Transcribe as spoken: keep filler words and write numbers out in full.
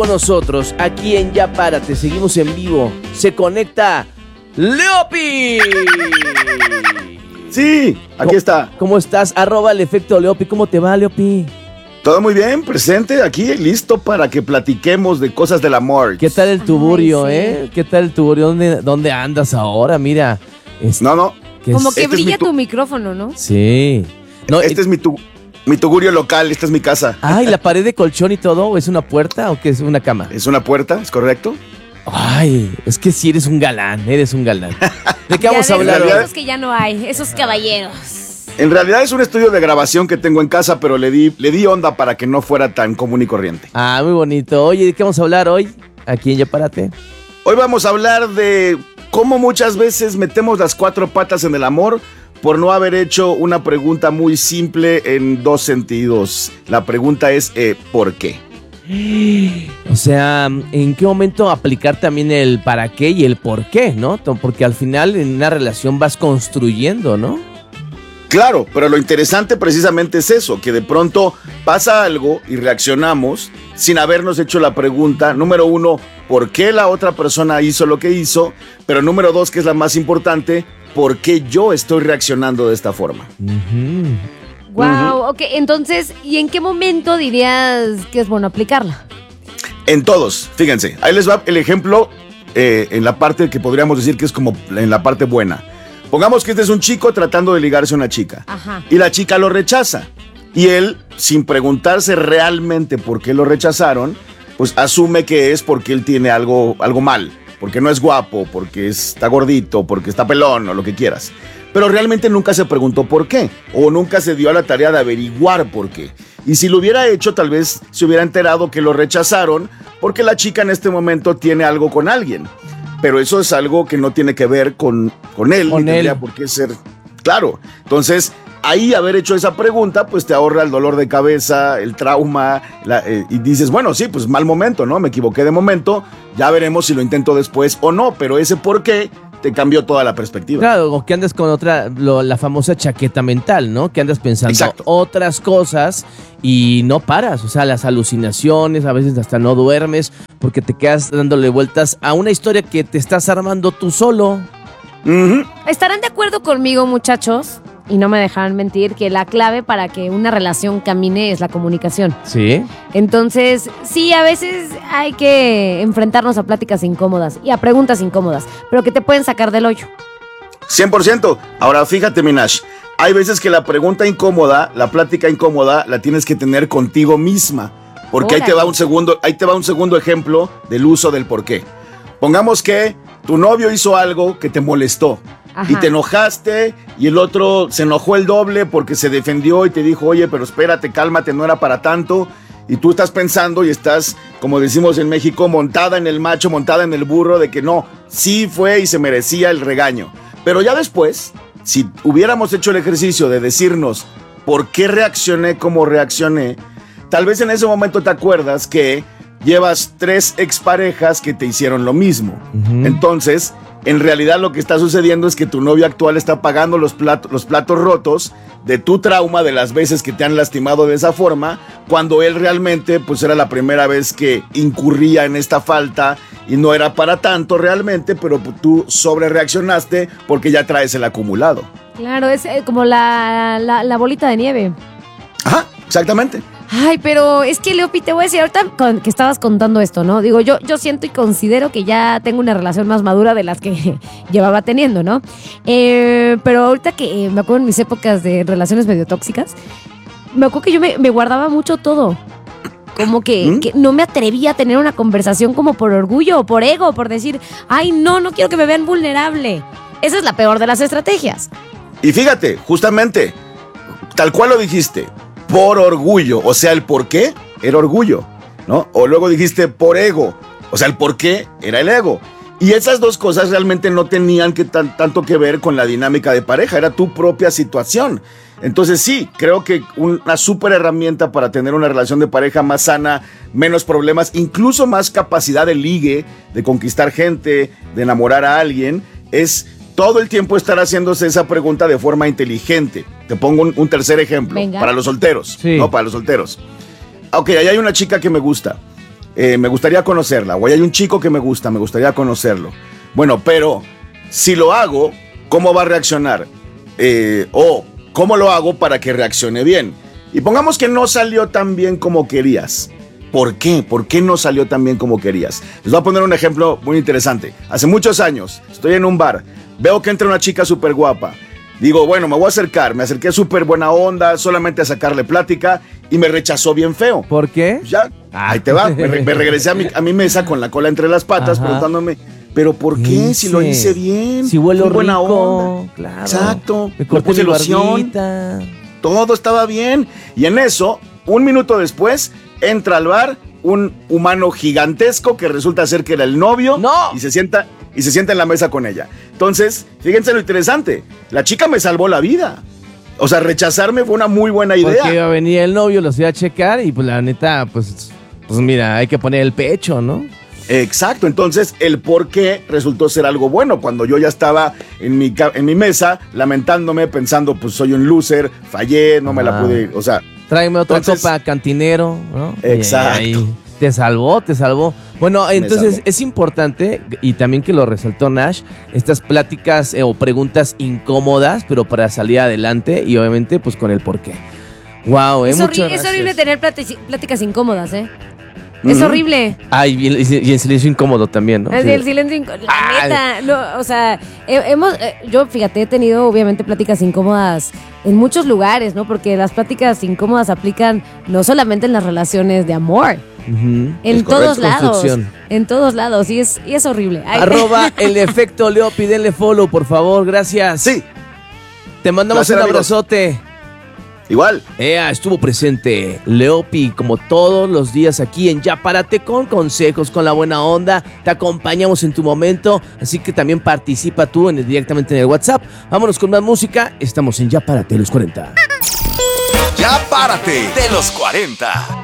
Con nosotros, aquí en Ya Párate, seguimos en vivo. Se conecta Leopi. Sí, aquí está. ¿Cómo estás? Arroba el efecto Leopi. ¿Cómo te va, Leopi? Todo muy bien, presente aquí, listo para que platiquemos de cosas del amor. ¿Qué tal el tuburio, Ay, sí. eh? ¿Qué tal el tuburio? ¿Dónde, dónde andas ahora? Mira. Es, No, no, ¿qué Como es? que Este es brilla mi tu- tu micrófono, ¿no? Sí. No, este y- es mi, tu, mi tugurio local, esta es mi casa. Ay, ¿la pared de colchón y todo? ¿Es una puerta o qué es una cama? ¿Es una puerta? ¿Es correcto? Ay, es que sí eres un galán, eres un galán. ¿De qué Ya vamos a ves, hablar hoy? esos que ya no hay, esos caballeros. En realidad es un estudio de grabación que tengo en casa, pero le di, le di onda para que no fuera tan común y corriente. Ah, muy bonito. Oye, ¿de qué vamos a hablar hoy? Aquí en Ya Párate. Hoy vamos a hablar de cómo muchas veces metemos las cuatro patas en el amor por no haber hecho una pregunta muy simple en dos sentidos. La pregunta es, eh, ¿por qué? O sea, ¿en qué momento aplicar también el para qué y el por qué, no? Porque al final en una relación vas construyendo, ¿no? Claro, pero lo interesante precisamente es eso, que de pronto pasa algo y reaccionamos sin habernos hecho la pregunta, número uno, ¿por qué la otra persona hizo lo que hizo? Pero número dos, que es la más importante, ¿por qué yo estoy reaccionando de esta forma? Uh-huh. Wow, ok, entonces, ¿y en qué momento dirías que es bueno aplicarla? En todos, fíjense, ahí les va el ejemplo eh, en la parte que podríamos decir que es como en la parte buena. Pongamos que este es un chico tratando de ligarse a una chica. Ajá. Y la chica lo rechaza. Y él, sin preguntarse realmente por qué lo rechazaron, pues asume que es porque él tiene algo, algo mal. Porque no es guapo, porque está gordito, porque está pelón o lo que quieras. Pero realmente nunca se preguntó por qué. O nunca se dio a la tarea de averiguar por qué. Y si lo hubiera hecho, tal vez se hubiera enterado que lo rechazaron porque la chica en este momento tiene algo con alguien. Pero eso es algo que no tiene que ver con, con él, Con ni tendría él. por qué ser claro. Entonces, ahí haber hecho esa pregunta, pues te ahorra el dolor de cabeza, el trauma, la, eh, y dices, bueno, sí, pues mal momento, ¿no? Me equivoqué de momento, ya veremos si lo intento después o no, pero ese por qué te cambió toda la perspectiva. Claro, o que andas con otra, lo- la famosa chaqueta mental, ¿no? Que andas pensando Exacto. otras cosas y no paras. O sea, las alucinaciones, a veces hasta no duermes porque te quedas dándole vueltas a una historia que te estás armando tú solo. Ujú. ¿Estarán de acuerdo conmigo, muchachos? Y no me dejarán mentir que la clave para que una relación camine es la comunicación. Sí. Entonces, sí, a veces hay que enfrentarnos a pláticas incómodas y a preguntas incómodas, pero que te pueden sacar del hoyo. cien por ciento. Ahora fíjate, Minash, hay veces que la pregunta incómoda, la plática incómoda, la tienes que tener contigo misma. Porque ahí te va Órale. un segundo, ahí te va un segundo ejemplo del uso del por qué. Pongamos que tu novio hizo algo que te molestó. Ajá. Y te enojaste y el otro se enojó el doble porque se defendió y te dijo, oye, pero espérate, cálmate, no era para tanto. Y tú estás pensando y estás, como decimos en México, montada en el macho, montada en el burro, de que no, sí fue y se merecía el regaño. Pero ya después, si hubiéramos hecho el ejercicio de decirnos por qué reaccioné como reaccioné, tal vez en ese momento te acuerdas que llevas tres exparejas que te hicieron lo mismo. Ujú. Entonces, en realidad lo que está sucediendo es que tu novio actual está pagando los platos, los platos rotos de tu trauma, de las veces que te han lastimado de esa forma, cuando él realmente pues era la primera vez que incurría en esta falta y no era para tanto realmente, pero tú sobre reaccionaste porque ya traes el acumulado. Claro, es eh, como la, la, la bolita de nieve. Ajá, exactamente. Ay, pero es que, Leopi, te voy a decir ahorita con- que estabas contando esto, ¿no? Digo, yo, yo siento y considero que ya tengo una relación más madura de las que llevaba teniendo, ¿no? Eh, pero ahorita que eh, me acuerdo en mis épocas de relaciones medio tóxicas, me acuerdo que yo me, me guardaba mucho todo. Como que, ¿Mm? que no me atrevía a tener una conversación como por orgullo o por ego, por decir, ay, no, no quiero que me vean vulnerable. Esa es la peor de las estrategias. Y fíjate, justamente, tal cual lo dijiste, por orgullo, o sea, el por qué era orgullo, ¿no? O luego dijiste por ego, o sea, el por qué era el ego. Y esas dos cosas realmente no tenían que tan, tanto que ver con la dinámica de pareja, era tu propia situación. Entonces sí, creo que una súper herramienta para tener una relación de pareja más sana, menos problemas, incluso más capacidad de ligue, de conquistar gente, de enamorar a alguien, es todo el tiempo estar haciéndose esa pregunta de forma inteligente. Te pongo un, un tercer ejemplo. Venga. Para los solteros. Sí. No, para los solteros. Ok, ahí hay una chica que me gusta. eh, me gustaría conocerla, o hay un chico que me gusta, me gustaría conocerlo. Bueno, pero si lo hago, ¿cómo va a reaccionar? Eh, o ¿cómo lo hago para que reaccione bien? Y pongamos que no salió tan bien como querías. ¿Por qué? ¿Por qué no salió tan bien como querías? Les voy a poner un ejemplo muy interesante. Hace muchos años, estoy en un bar, veo que entra una chica súper guapa. Digo, bueno, me voy a acercar. Me acerqué súper buena onda, solamente a sacarle plática, y me rechazó bien feo. ¿Por qué? Ya, ahí te va. Me, re- me regresé a mi, a mi mesa con la cola entre las patas, Ajá. preguntándome, ¿pero por qué? Si lo hice bien. Si huelo fui buena rico, onda. claro. Exacto. Me Me corté puse mi loción. barbita. Todo estaba bien. Y en eso, un minuto después, entra al bar un humano gigantesco que resulta ser que era el novio. ¡No! Y se sienta, y se sienta en la mesa con ella. Entonces, fíjense lo interesante. La chica me salvó la vida. O sea, rechazarme fue una muy buena idea. Porque iba a venir el novio, los iba a checar y pues la neta, pues, pues mira, hay que poner el pecho, ¿no? Exacto, entonces el por qué resultó ser algo bueno cuando yo ya estaba en mi, ca- en mi mesa lamentándome, pensando, pues soy un loser, fallé, no me la Ah. pude, o sea, Tráeme otra Entonces- copa, cantinero, ¿no? Exacto. Y ahí te salvó, te salvó. Bueno, entonces salvó. es importante, y también que lo resaltó Nash, estas pláticas eh, o preguntas incómodas, pero para salir adelante y obviamente pues con el porqué. Wow, eh, Es, muchas horri- es gracias. horrible tener plati- pláticas incómodas, ¿eh? Es Ujú. horrible. Ay, y, y- y en silencio incómodo también, ¿no? Así, Sí. el silencio incómodo. La Ay. neta, no, o sea, he- hemos, eh, yo fíjate, he tenido obviamente pláticas incómodas en muchos lugares, ¿no? Porque las pláticas incómodas aplican no solamente en las relaciones de amor, Ujú. en Es todos correcto. lados. Construcción. En todos lados, y es, y es horrible. Ay. Arroba el efecto Leopi, denle follow, por favor, gracias. sí, Te mandamos Placer, un amigos. abrazote. igual. Ea, estuvo presente Leopi como todos los días aquí en Ya Párate, con consejos, con la buena onda. Te acompañamos en tu momento, así que también participa tú en el- directamente en el WhatsApp. Vámonos con más música. Estamos en Ya Párate los cuarenta. Ya párate de los cuarenta.